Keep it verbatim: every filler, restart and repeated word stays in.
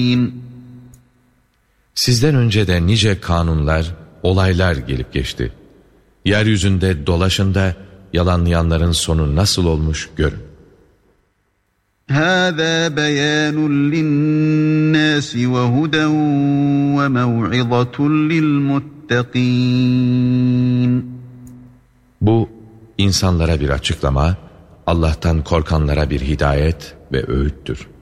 Sizden önce de nice kanunlar, olaylar gelip geçti. Yeryüzünde dolaşın da yalanlayanların sonu nasıl olmuş görün. هَذَا بَيَانٌ لِلنَّاسِ وَهُدًى وَمَوْعِظَةٌ لِلْمُتَّقِينَ. Bu, insanlara bir açıklama, Allah'tan korkanlara bir hidayet ve öğüttür.